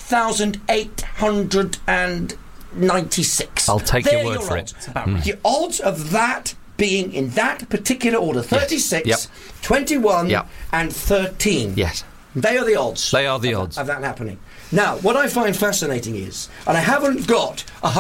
38,896. I'll take your word for it. That's about right. The odds of that being in that particular order, 36, Yes. 21, Yep. and 13. Yes. They are the odds. They are the odds. Of that happening. Now, what I find fascinating is, and I haven't got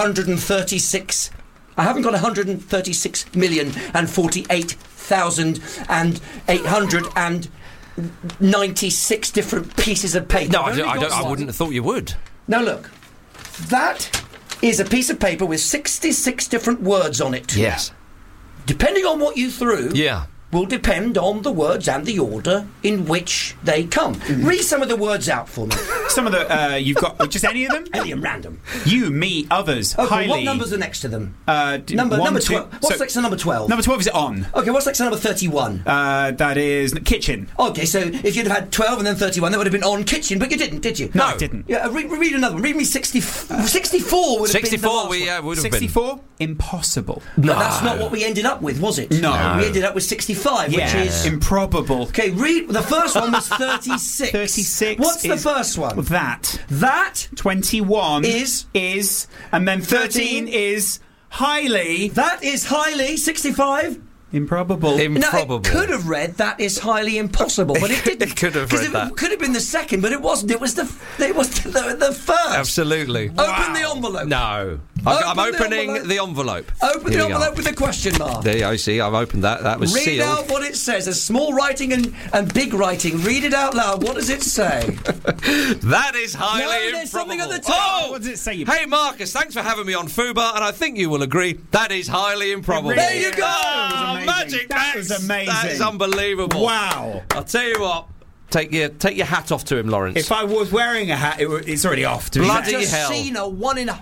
136,048,896 different pieces of paper. No, I wouldn't have thought you would. Now look, that is a piece of paper with 66 different words on it. Yes. Depending on what you threw, will depend on the words and the order in which they come. Read some of the words out for me. Some of the you've got just any of them? Any of them, random. You, me, others. Okay, highly. what numbers are next to them? Number 12. What's next to number 12? Number 12 is on. Okay, what's next to number 31? That is kitchen. Okay, so if you'd have had 12 and then 31, that would have been on kitchen, but you didn't, did you? No, I didn't. Yeah, read another one. Read me 64 would have been the last would have 64? Impossible. No. But that's not what we ended up with, was it? No. We ended up with 65, which is... improbable. Okay, read... The first one was 36. 36. What's the first one? That. 21 is... And then 13 is highly... That is highly... 65... Improbable. No, it could have read that is highly impossible, but it didn't. It could have read that. It could have been the second, but it wasn't. It was the first. Absolutely. Open the envelope. No. I'm opening the envelope. Open the envelope with a question mark. There you see, I've opened that. That was sealed. Read out what it says. There's small writing and big writing. Read it out loud. What does it say? That is highly improbable. There's something at the top. What does it say? Hey, Marcus, thanks for having me on Fubar, and I think you will agree that is highly improbable. There you go. Oh, magic, That was amazing. That is unbelievable. Wow. I'll tell you what. Take your hat off to him, Lawrence. If I was wearing a hat, it's already off. To Bloody be I've just hell. seen a 1 in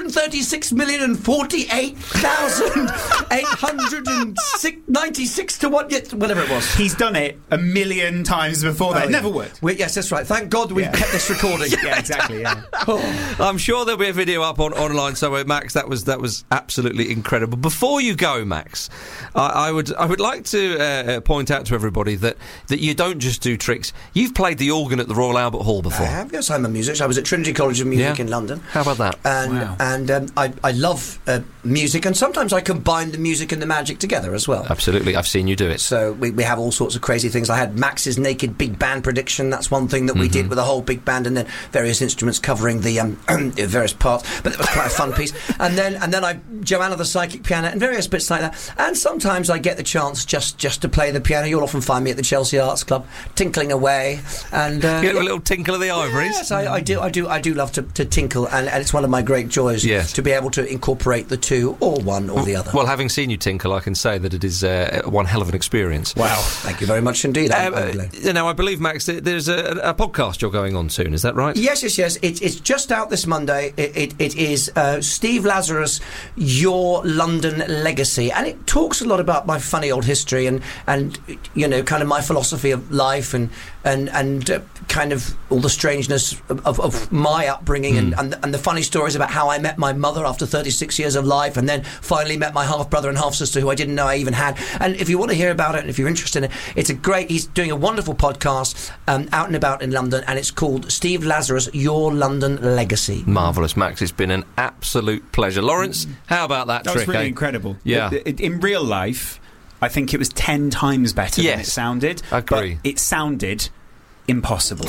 136,048,896 to what? Whatever it was. He's done it a million times before that. It never worked. Yes, that's right. Thank God we've kept this recording. Yeah, exactly. Yeah. I'm sure there'll be a video up online somewhere, Max. That was absolutely incredible. Before you go, Max, I would like to point out to everybody that you don't just do tricks. You've played the organ at the Royal Albert Hall before. I have, yes, I'm a musician. I was at Trinity College of Music in London. How about that? And I love music, and sometimes I combine the music and the magic together as well. Absolutely, I've seen you do it. So we have all sorts of crazy things. I had Max's Naked Big Band Prediction. That's one thing that we did with a whole big band, and then various instruments covering the various parts. But it was quite a fun piece. And then I Joanna the Psychic Piano and various bits like that. And sometimes I get the chance just to play the piano. You'll often find me at the Chelsea Arts Club tinkling away, and get a little tinkle of the ivories. Yes, I do love to tinkle, and it's one of my great joys to be able to incorporate the two, or one or the other. Well, having seen you tinkle, I can say that it is one hell of an experience. Wow, thank you very much indeed. Now, I believe, Max, there's a podcast you're going on soon. Is that right? Yes. It's just out this Monday. It is Steve Lazarus, Your London Legacy, and it talks a lot about my funny old history and you know, kind of my philosophy of life and kind of all the strangeness of my upbringing and the funny stories about how I met my mother after 36 years of life, and then finally met my half brother and half sister who I didn't know I even had. And if you want to hear about it, and if you're interested in it, he's doing a wonderful podcast out and about in London, and it's called Steve Lazarus, Your London Legacy. Marvellous, Max. It's been an absolute pleasure. Lawrence, how about that trick? That was really incredible. Yeah. In real life, I think it was 10 times better than it sounded. I agree. But it sounded impossible.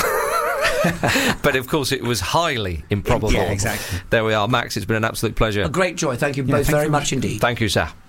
But of course it was highly improbable. Yeah, exactly. There we are. Max, it's been an absolute pleasure. A great joy. Thank you both very much indeed. Thank you, sir.